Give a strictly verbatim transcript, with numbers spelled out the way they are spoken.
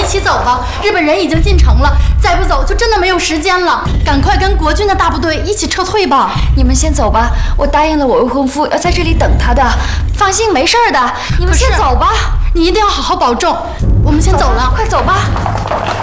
一起走吧，日本人已经进城了，再不走就真的没有时间了。赶快跟国军的大部队一起撤退吧。 你们先走吧，我答应了我未婚夫要在这里等他的，放心，没事的。你们先走吧， 你一定要好好保重。我们先走了， 快走吧。